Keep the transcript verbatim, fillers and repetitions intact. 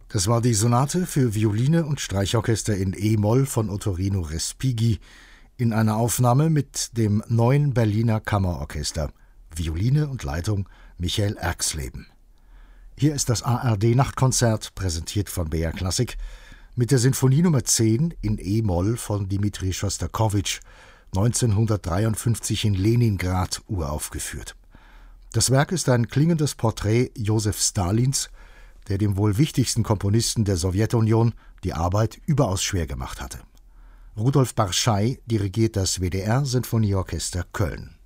Das war die Sonate für Violine und Streichorchester in E-Moll von Ottorino Respighi in einer Aufnahme mit dem Neuen Berliner Kammerorchester. Violine und Leitung Michael Erxleben. Hier ist das A R D-Nachtkonzert, präsentiert von B R Klassik, mit der Sinfonie Nummer zehn in E-Moll von Dmitri Schostakowitsch, neunzehnhundertdreiundfünfzig in Leningrad uraufgeführt. Das Werk ist ein klingendes Porträt Josef Stalins, der dem wohl wichtigsten Komponisten der Sowjetunion die Arbeit überaus schwer gemacht hatte. Rudolf Barschai dirigiert das W D R-Sinfonieorchester Köln.